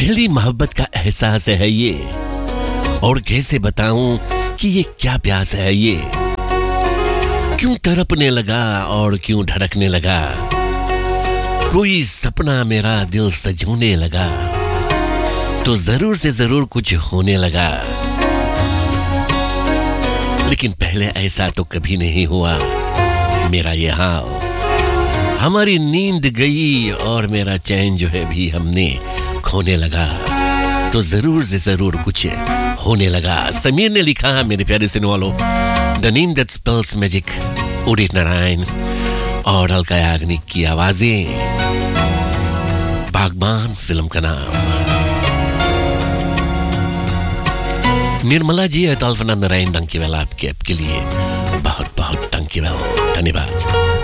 पहली मोहब्बत का एहसास है ये, और कैसे बताऊं कि ये क्या प्यास है ये। क्यों तड़पने लगा और क्यों धड़कने लगा, कोई सपना मेरा दिल सजोने लगा, तो जरूर से जरूर कुछ होने लगा। लेकिन पहले ऐसा तो कभी नहीं हुआ मेरा ये हाल। हमारी नींद गई और मेरा चैन जो है भी हमने खोने लगा, तो जरूर से जरूर कुछ होने लगा। समीर ने लिखा, मेरे प्यारे सुनने वालों, the name that spells magic, Udit Narayan और अलका याग्निक की आवाजें, बागबान फिल्म का नाम। निर्मला जी, अल्फना नारायण, आपके लिए बहुत बहुत धन्यवाद।